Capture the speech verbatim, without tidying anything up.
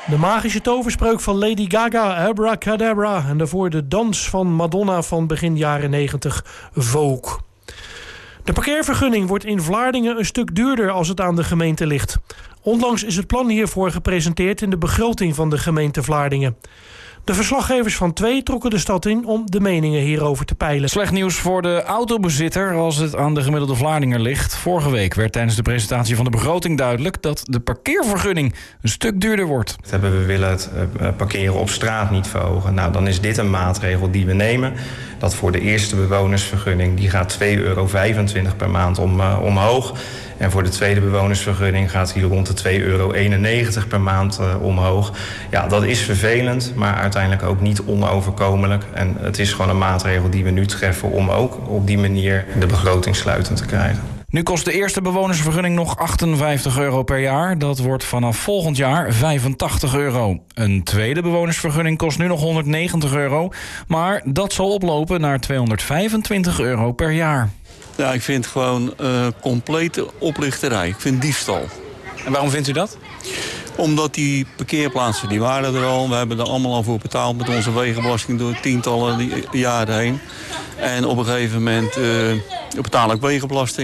De magische toverspreuk van Lady Gaga, Abracadabra. En daarvoor de dans van Madonna van begin jaren negentig, Vogue. De parkeervergunning wordt in Vlaardingen een stuk duurder als het aan de gemeente ligt. Onlangs is het plan hiervoor gepresenteerd in de begroting van de gemeente Vlaardingen. De verslaggevers van Twee trokken de stad in om de meningen hierover te peilen. Slecht nieuws voor de autobezitter als het aan de gemiddelde Vlaardinger ligt. Vorige week werd tijdens de presentatie van de begroting duidelijk dat de parkeervergunning een stuk duurder wordt. We willen het parkeren op straat niet verhogen. Nou, dan is dit een maatregel die we nemen. Dat voor de eerste bewonersvergunning, die gaat twee euro vijfentwintig per maand om, uh, omhoog. En voor de tweede bewonersvergunning gaat die rond de twee euro eenennegentig per maand uh, omhoog. Ja, dat is vervelend, maar uiteindelijk ook niet onoverkomelijk. En het is gewoon een maatregel die we nu treffen om ook op die manier de begroting sluitend te krijgen. Nu kost de eerste bewonersvergunning nog achtenvijftig euro per jaar. Dat wordt vanaf volgend jaar vijfentachtig euro. Een tweede bewonersvergunning kost nu nog honderdnegentig euro. Maar dat zal oplopen naar tweehonderdvijfentwintig euro per jaar. Ja, ik vind gewoon uh, complete oplichterij. Ik vind diefstal. En waarom vindt u dat? Omdat die parkeerplaatsen, die waren er al. We hebben er allemaal al voor betaald met onze wegenbelasting door tientallen jaren heen. En op een gegeven moment uh, betaal ik wegenbelasting.